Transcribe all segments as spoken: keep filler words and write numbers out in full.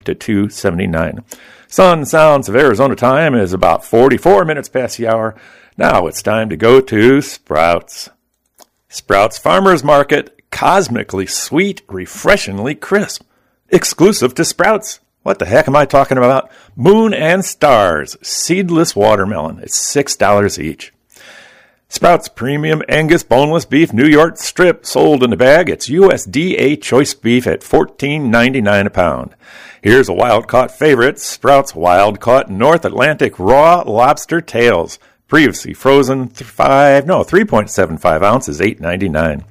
to two seventy-nine. Sun Sounds of Arizona time is about forty-four minutes past the hour. Now it's time to go to Sprouts. Sprouts Farmers Market, cosmically sweet, refreshingly crisp. Exclusive to Sprouts. What the heck am I talking about? Moon and Stars, seedless watermelon. It's six dollars each. Sprouts Premium Angus Boneless Beef New York Strip, sold in the bag. It's U S D A choice beef at fourteen ninety-nine a pound. Here's a wild-caught favorite, Sprouts Wild-Caught North Atlantic Raw Lobster Tails. Previously frozen, th- five, no, three point seven five ounces, eight ninety-nine.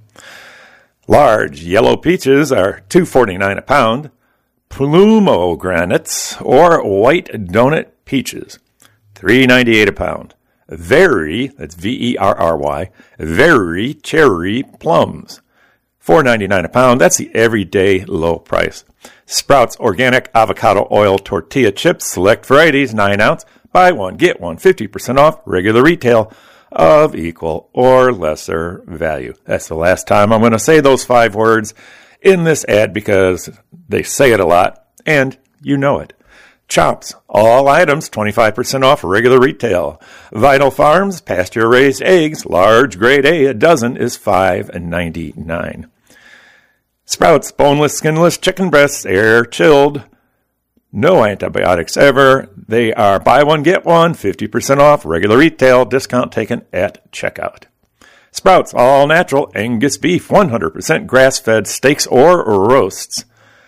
Large yellow peaches are two forty-nine a pound. Plumogranates or white donut peaches, three ninety-eight a pound. Very, that's V E R R Y, very cherry plums, four ninety-nine a pound. That's the everyday low price. Sprouts Organic Avocado Oil Tortilla Chips, select varieties, nine ounce. Buy one, get one, fifty percent off, regular retail of equal or lesser value. That's the last time I'm going to say those five words in this ad because they say it a lot, and you know it. Chops, all items, twenty-five percent off, regular retail. Vital Farms, pasture-raised eggs, large grade A, a dozen is five ninety-nine. Sprouts Boneless, Skinless Chicken Breasts, air-chilled. No antibiotics ever. They are buy one, get one, fifty percent off, regular retail, discount taken at checkout. Sprouts All Natural Angus Beef, one hundred percent grass-fed steaks or roasts.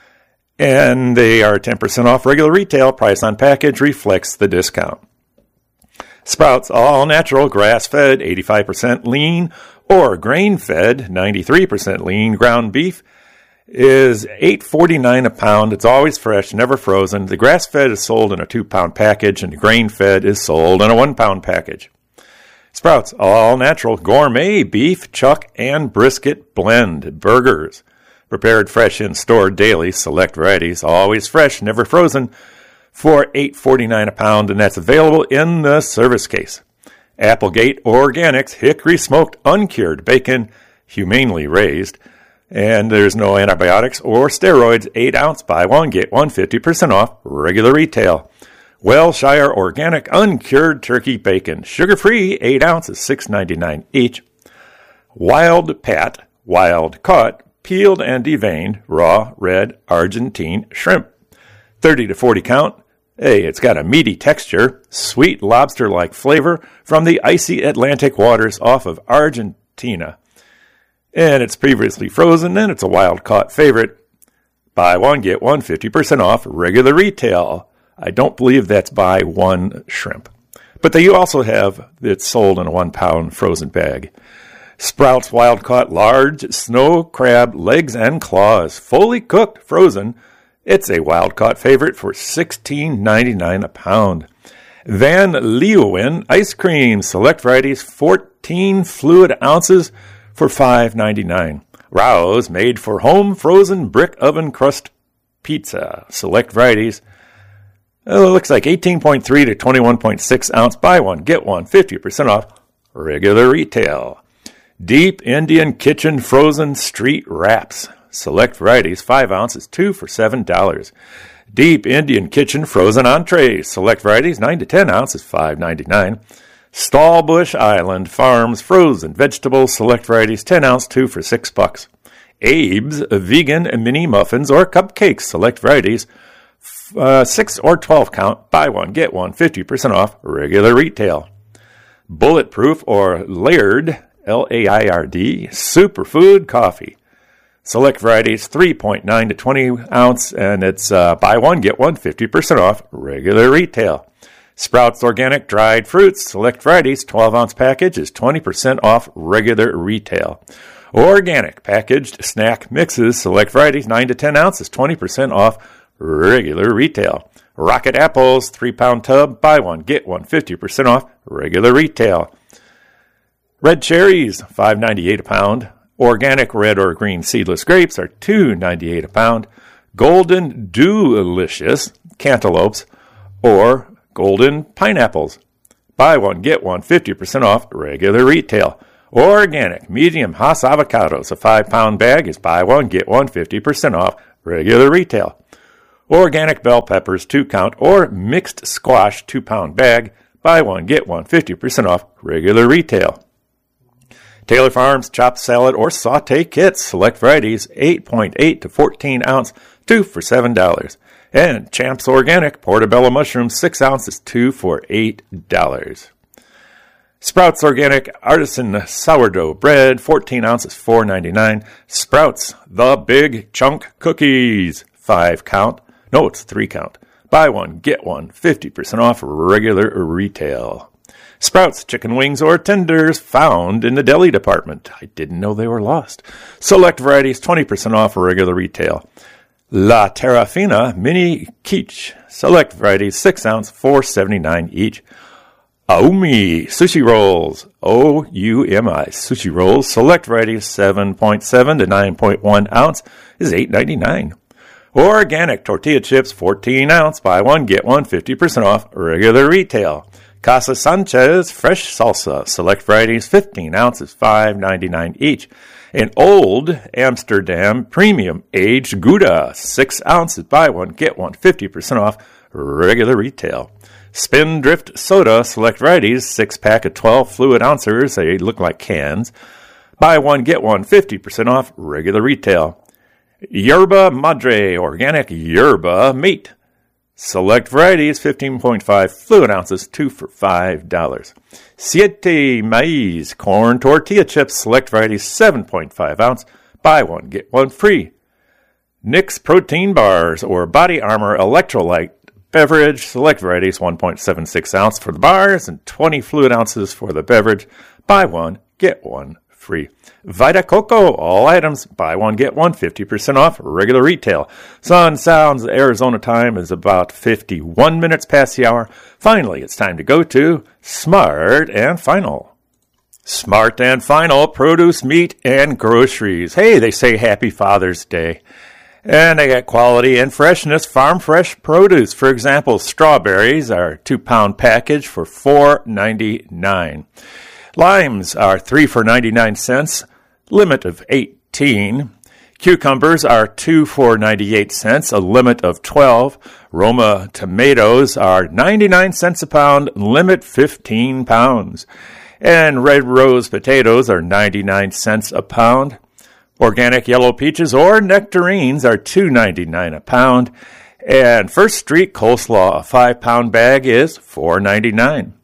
And they are ten percent off regular retail. Price on package reflects the discount. Sprouts All Natural Grass-Fed, eighty-five percent lean or grain-fed, ninety-three percent lean ground beef is eight forty-nine a pound. It's always fresh, never frozen. The grass-fed is sold in a two-pound package, and the grain-fed is sold in a one-pound package. Sprouts All Natural Gourmet Beef, Chuck, and Brisket Blend Burgers. Prepared fresh and stored daily, select varieties, always fresh, never frozen, for eight forty-nine a pound, and that's available in the service case. Applegate Organics Hickory Smoked Uncured Bacon, humanely raised, and there's no antibiotics or steroids, eight ounce, buy one, get one, fifty percent off, regular retail. Wellshire Organic Uncured Turkey Bacon, sugar-free, eight ounces, six ninety-nine each. Wild Pat, wild caught, peeled and deveined, raw, red, Argentine shrimp. thirty to forty count. Hey, it's got a meaty texture, sweet lobster-like flavor from the icy Atlantic waters off of Argentina. And it's previously frozen, and it's a wild-caught favorite. Buy one, get one, fifty percent off, regular retail. I don't believe that's buy one shrimp. But they also have it sold in a one-pound frozen bag. Sprouts Wild-Caught Large Snow Crab Legs and Claws, fully cooked, frozen. It's a wild-caught favorite for sixteen ninety-nine a pound. Van Leeuwen Ice Cream, select varieties, fourteen fluid ounces for five ninety-nine. Rouse made for home frozen brick oven crust pizza, select varieties. Oh, it looks like eighteen point three to twenty-one point six ounce, buy one, get one, fifty percent off, regular retail. Deep Indian Kitchen Frozen Street Wraps. Select varieties, five ounces, two for seven dollars. Deep Indian Kitchen Frozen Entrees. Select varieties, nine to ten ounces, five ninety-nine. Stallbush Island Farms Frozen Vegetables. Select varieties, ten ounce, two for six bucks. Abe's Vegan Mini Muffins or Cupcakes. Select varieties, uh, six or twelve count. Buy one, get one, fifty percent off, regular retail. Bulletproof or Laird, L A I R D, Superfood Coffee. Select varieties, three point nine to twenty ounce, and it's uh, buy one, get one, fifty percent off, regular retail. Sprouts Organic Dried Fruits, select varieties, twelve ounce package is twenty percent off, regular retail. Organic Packaged Snack Mixes, select varieties, nine to ten ounces, twenty percent off, regular retail. Rocket Apples, three pound tub, buy one, get one, fifty percent off, regular retail. Red cherries, five ninety-eight a pound. Organic red or green seedless grapes are two ninety-eight a pound. Golden Dewlicious cantaloupes or golden pineapples. Buy one, get one, fifty percent off, regular retail. Organic medium Hass avocados, a five pound bag is buy one, get one, fifty percent off, regular retail. Organic bell peppers, two count, or mixed squash, two pound bag. Buy one, get one, fifty percent off regular retail. Taylor Farms chopped salad or saute kits, select varieties, eight point eight to fourteen ounce, two for seven dollars. And Champs Organic portobello mushrooms, six ounces, two for eight dollars. Sprouts Organic artisan sourdough bread, fourteen ounces, four ninety-nine. Sprouts the Big Chunk cookies, five count. No, it's three count. Buy one, get one, fifty percent off regular retail. Sprouts chicken wings or tenders found in the deli department. I didn't know they were lost. Select varieties, twenty percent off regular retail. La Terrafina mini quiche. Select varieties, six ounce, four seventy-nine each. Aumi sushi rolls. O U M I sushi rolls. Select varieties, seven point seven to nine point one ounce is eight ninety-nine. Organic tortilla chips, fourteen ounce. Buy one, get one, fifty percent off regular retail. Casa Sanchez fresh salsa. Select varieties, fifteen ounces, five ninety-nine each. And Old Amsterdam premium aged Gouda, six ounces. Buy one, get one, fifty percent off regular retail. Spindrift soda. Select varieties, six pack of twelve fluid ounces. They look like cans. Buy one, get one, fifty percent off regular retail. Yerba Madre organic yerba meat. Select varieties, fifteen point five fluid ounces, two for five dollars. Siete Maiz corn tortilla chips. Select varieties, seven point five ounce. Buy one, get one free. Nix protein bars or Body Armor electrolyte beverage. Select varieties, one point seven six ounce for the bars and twenty fluid ounces for the beverage. Buy one, get one free. Vita Coco, all items, buy one, get one, fifty percent off, regular retail. Sun Sounds, Arizona time is about fifty-one minutes past the hour. Finally, it's time to go to Smart and Final. Smart and Final, produce, meat, and groceries. Hey, they say Happy Father's Day. And they got quality and freshness, farm fresh produce. For example, strawberries are a two-pound package for four ninety-nine. Limes are three for ninety-nine cents, limit of eighteen. Cucumbers are two for ninety-eight cents, a limit of twelve. Roma tomatoes are ninety-nine cents a pound, limit fifteen pounds. And red rose potatoes are ninety-nine cents a pound. Organic yellow peaches or nectarines are two ninety-nine a pound. And First Street coleslaw, a five-pound bag, is four ninety-nine.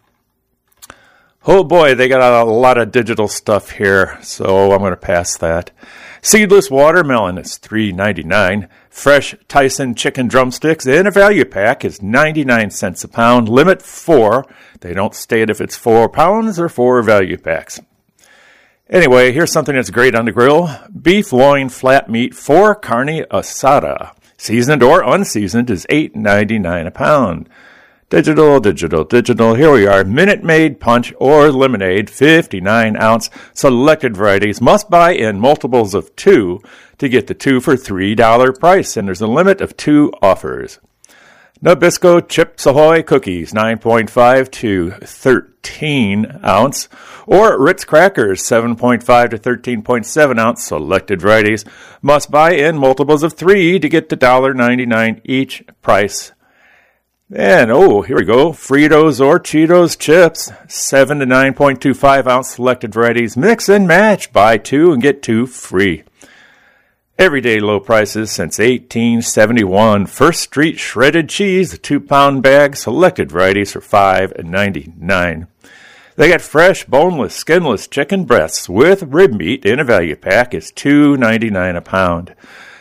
Oh boy, they got a lot of digital stuff here, so I'm going to pass that. Seedless watermelon is three ninety-nine. Fresh Tyson chicken drumsticks in a value pack is ninety-nine cents a pound, limit four. They don't state if it's four pounds or four value packs. Anyway, here's something that's great on the grill. Beef loin flat meat for carne asada. Seasoned or unseasoned is eight ninety-nine a pound. Digital, digital, digital. Here we are. Minute Maid Punch or Lemonade, fifty-nine ounce. Selected varieties must buy in multiples of two to get the two for three dollars price, and there's a limit of two offers. Nabisco Chips Ahoy cookies, nine point five to thirteen ounce. Or Ritz crackers, seven point five to thirteen point seven ounce. Selected varieties must buy in multiples of three to get the one dollar ninety-nine each price. And, oh, here we go. Fritos or Cheetos chips, seven to nine point two five ounce selected varieties. Mix and match. Buy two and get two free. Everyday low prices since eighteen seventy-one. First Street shredded cheese, a two-pound bag, selected varieties for five ninety-nine. They got fresh, boneless, skinless chicken breasts with rib meat in a value pack. It's two ninety-nine a pound.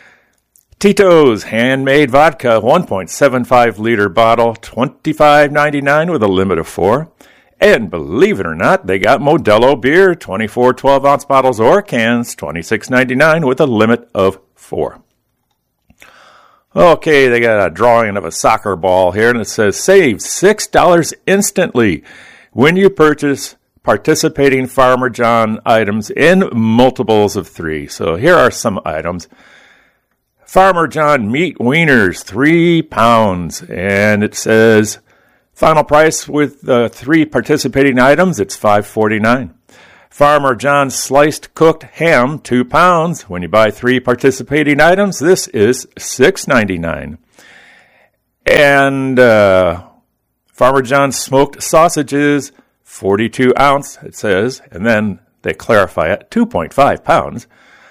Tito's handmade vodka, one point seven five liter bottle, twenty-five ninety-nine with a limit of four. And believe it or not, they got Modelo beer, twenty-four twelve ounce bottles or cans, twenty-six ninety-nine with a limit of four. Okay, they got a drawing of a soccer ball here, and it says save six dollars instantly when you purchase participating Farmer John items in multiples of three. So here are some items. Farmer John meat wieners, three pounds, and it says final price with uh, three participating items, it's five forty-nine. Farmer John sliced cooked ham, two pounds. When you buy three participating items, this is six ninety-nine. And uh, Farmer John's smoked sausages, forty-two ounce, it says, and then they clarify it, two point five pounds.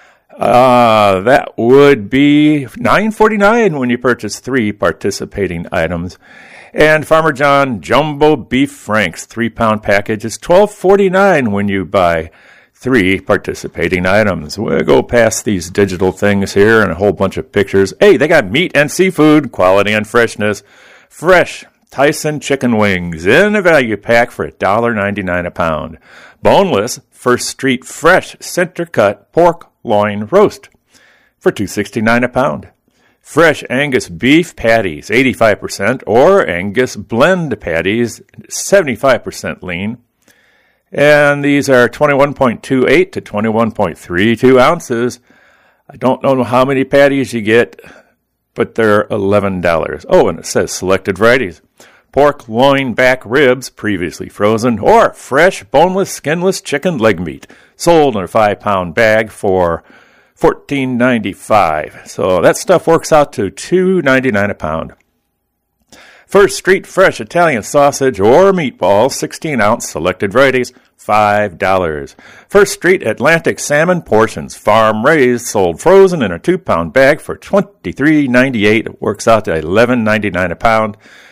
Uh, that would be nine forty-nine when you purchase three participating items. And Farmer John Jumbo Beef Franks three-pound package is twelve forty-nine when you buy three participating items. We'll go past these digital things here and a whole bunch of pictures. Hey, they got meat and seafood, quality and freshness. Fresh Tyson chicken wings in a value pack for one dollar ninety-nine a pound. Boneless First Street Fresh Center Cut Pork Loin Roast for two sixty-nine a pound. Fresh Angus beef patties, eighty-five percent, or Angus blend patties, seventy-five percent lean. And these are twenty-one point two eight to twenty-one point three two ounces. I don't know how many patties you get, but they're eleven dollars. Oh, and it says selected varieties. Pork loin back ribs, previously frozen, or fresh, boneless, skinless chicken leg meat, sold in a five-pound bag for fourteen ninety-five. So that stuff works out to two ninety-nine a pound. First Street Fresh Italian sausage or meatballs, sixteen ounce, selected varieties, five dollars. First Street Atlantic salmon portions, farm raised, sold frozen in a two-pound bag for twenty-three ninety-eight. It works out to eleven ninety-nine a pound.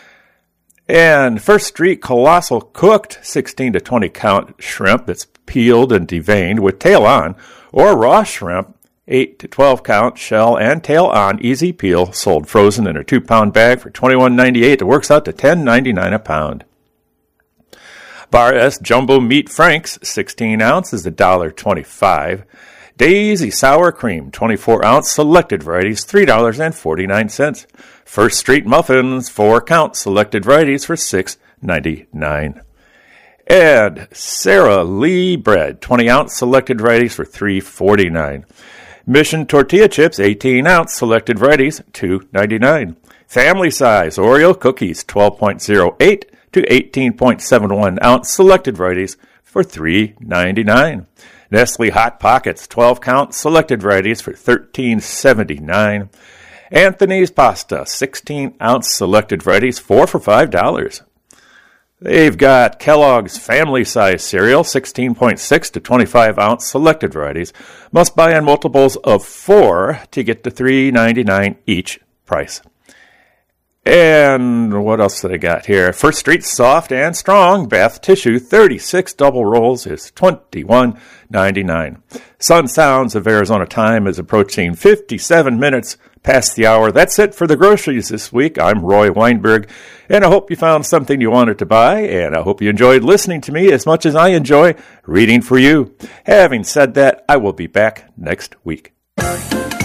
And First Street Colossal cooked sixteen to twenty count shrimp that's peeled and deveined with tail on, or raw shrimp, eight to twelve count shell and tail on, easy peel, sold frozen in a two-pound bag for twenty-one ninety-eight. It works out to ten ninety-nine a pound. Bar S Jumbo Meat Franks, sixteen ounce, is one dollar twenty-five. Daisy Sour Cream, twenty-four ounce, selected varieties, three dollars and forty-nine cents. First Street Muffins, four count, selected varieties for six ninety-nine. And Sara Lee Bread, twenty ounce, selected varieties for three forty-nine. Mission Tortilla Chips, eighteen ounce, selected varieties, two ninety-nine. Family Size Oreo Cookies, twelve point oh eight to eighteen point seven one ounce, selected varieties for three ninety-nine. Nestle Hot Pockets, twelve count, selected varieties for thirteen seventy-nine. Anthony's Pasta, sixteen ounce, selected varieties, four for five dollars. They've got Kellogg's Family Size Cereal, sixteen point six to twenty-five ounce, selected varieties. Must buy on multiples of four to get to three ninety-nine each price. And what else did I got here? First Street Soft and Strong Bath Tissue, thirty-six double rolls is twenty-one ninety-nine. Sun Sounds of Arizona time is approaching fifty-seven minutes past the hour. That's it for the groceries this week. I'm Roy Weinberg, and I hope you found something you wanted to buy, and I hope you enjoyed listening to me as much as I enjoy reading for you. Having said that, I will be back next week.